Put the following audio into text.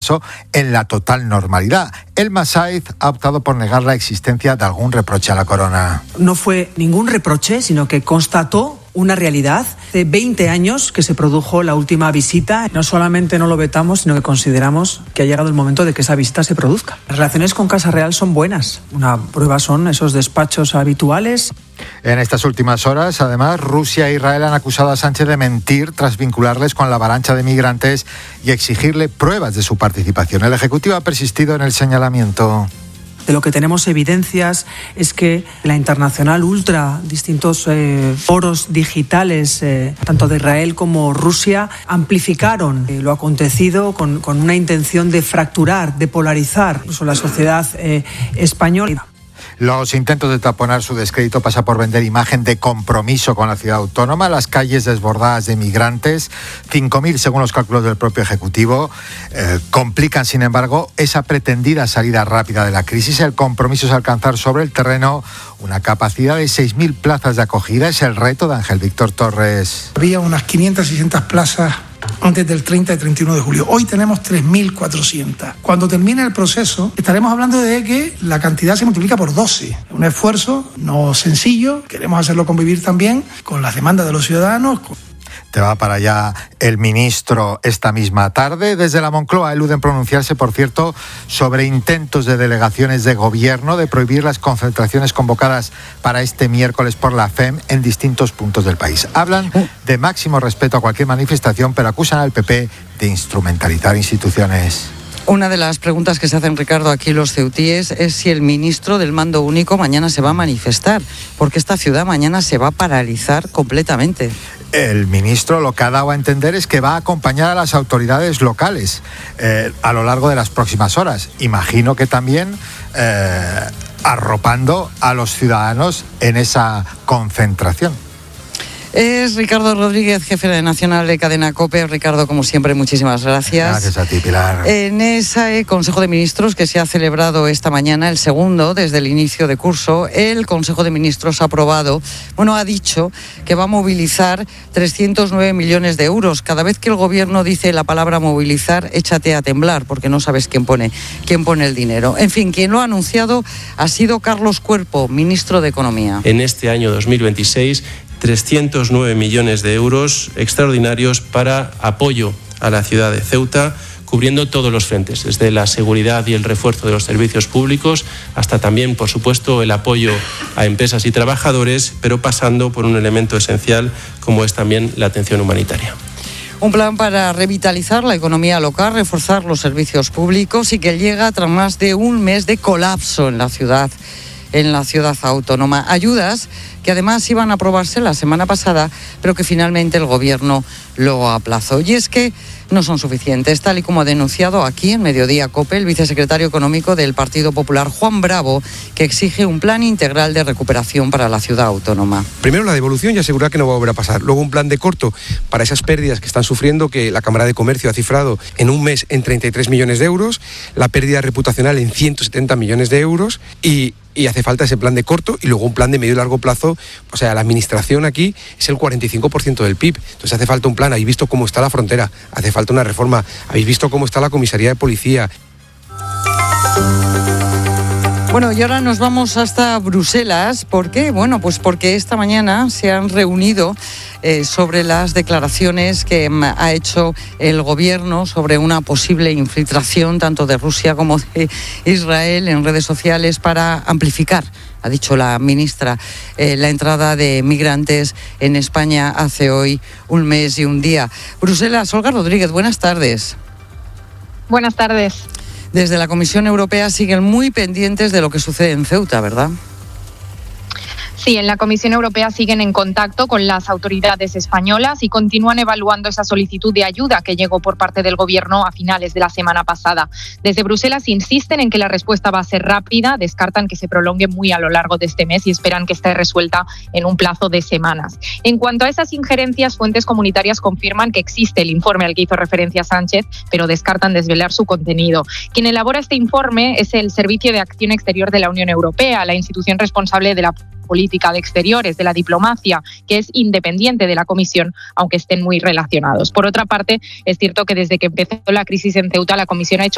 caso, en la total normalidad. Elma Saiz ha optado por negar la existencia de algún reproche a la corona. No fue ningún reproche, sino que constató una realidad. Hace 20 años que se produjo la última visita. No solamente no lo vetamos, sino que consideramos que ha llegado el momento de que esa visita se produzca. Las relaciones con Casa Real son buenas. Una prueba son esos despachos habituales. En estas últimas horas, además, Rusia e Israel han acusado a Sánchez de mentir tras vincularles con la avalancha de migrantes y exigirle pruebas de su participación. El Ejecutivo ha persistido en el señalamiento. De lo que tenemos evidencias es que la Internacional Ultra, distintos foros digitales, tanto de Israel como Rusia, amplificaron lo acontecido con una intención de fracturar, de polarizar incluso la sociedad española. Los intentos de taponar su descrédito pasa por vender imagen de compromiso con la ciudad autónoma, las calles desbordadas de migrantes, 5.000 según los cálculos del propio Ejecutivo, complican sin embargo esa pretendida salida rápida de la crisis. El compromiso es alcanzar sobre el terreno una capacidad de 6.000 plazas de acogida, es el reto de Ángel Víctor Torres. Había unas 500, 600 plazas antes del 30 y 31 de julio. Hoy tenemos 3.400. Cuando termine el proceso, estaremos hablando de que la cantidad se multiplica por 12. Un esfuerzo no sencillo. Queremos hacerlo convivir también con las demandas de los ciudadanos. Te va para allá el ministro esta misma tarde. Desde la Moncloa eluden pronunciarse, por cierto, sobre intentos de delegaciones de gobierno de prohibir las concentraciones convocadas para este miércoles por la FEM en distintos puntos del país. Hablan de máximo respeto a cualquier manifestación, pero acusan al PP de instrumentalizar instituciones. Una de las preguntas que se hacen, Ricardo, aquí los ceutíes es si el ministro del mando único mañana se va a manifestar, porque esta ciudad mañana se va a paralizar completamente. El ministro lo que ha dado a entender es que va a acompañar a las autoridades locales a lo largo de las próximas horas. Imagino que también arropando a los ciudadanos en esa concentración. Es Ricardo Rodríguez, jefe de Nacional de Cadena COPE. Ricardo, como siempre, muchísimas gracias. Gracias a ti, Pilar. En ese Consejo de Ministros que se ha celebrado esta mañana, el segundo desde el inicio de curso, el Consejo de Ministros ha dicho que va a movilizar 309 millones de euros. Cada vez que el Gobierno dice la palabra movilizar, échate a temblar, porque no sabes quién pone el dinero. En fin, quien lo ha anunciado ha sido Carlos Cuerpo, ministro de Economía. En este año 2026, 309 millones de euros extraordinarios para apoyo a la ciudad de Ceuta, cubriendo todos los frentes, desde la seguridad y el refuerzo de los servicios públicos hasta también, por supuesto, el apoyo a empresas y trabajadores, pero pasando por un elemento esencial como es también la atención humanitaria. Un plan para revitalizar la economía local, reforzar los servicios públicos y que llega tras más de un mes de colapso en la ciudad autónoma. Ayudas que además iban a aprobarse la semana pasada, pero que finalmente el Gobierno lo aplazó. Y es que no son suficientes, tal y como ha denunciado aquí en Mediodía COPE el vicesecretario económico del Partido Popular, Juan Bravo, que exige un plan integral de recuperación para la ciudad autónoma. Primero la devolución y asegurar que no va a volver a pasar. Luego un plan de corto para esas pérdidas que están sufriendo, que la Cámara de Comercio ha cifrado en un mes en 33 millones de euros, la pérdida reputacional en 170 millones de euros y hace falta ese plan de corto y luego un plan de medio y largo plazo. O sea, la administración aquí es el 45% del PIB. Entonces hace falta un plan. Habéis visto cómo está la frontera, hace falta una reforma. Habéis visto cómo está la comisaría de policía. Bueno, y ahora nos vamos hasta Bruselas. ¿Por qué? Bueno, pues porque esta mañana se han reunido sobre las declaraciones que ha hecho el Gobierno sobre una posible infiltración tanto de Rusia como de Israel en redes sociales para amplificar, ha dicho la ministra, la entrada de migrantes en España hace hoy un mes y un día. Bruselas, Olga Rodríguez, buenas tardes. Buenas tardes. Desde la Comisión Europea siguen muy pendientes de lo que sucede en Ceuta, ¿verdad? Sí, en la Comisión Europea siguen en contacto con las autoridades españolas y continúan evaluando esa solicitud de ayuda que llegó por parte del Gobierno a finales de la semana pasada. Desde Bruselas insisten en que la respuesta va a ser rápida, descartan que se prolongue muy a lo largo de este mes y esperan que esté resuelta en un plazo de semanas. En cuanto a esas injerencias, fuentes comunitarias confirman que existe el informe al que hizo referencia Sánchez, pero descartan desvelar su contenido. Quien elabora este informe es el Servicio de Acción Exterior de la Unión Europea, la institución responsable de la política de exteriores, de la diplomacia, que es independiente de la Comisión, aunque estén muy relacionados. Por otra parte, es cierto que desde que empezó la crisis en Ceuta, la Comisión ha hecho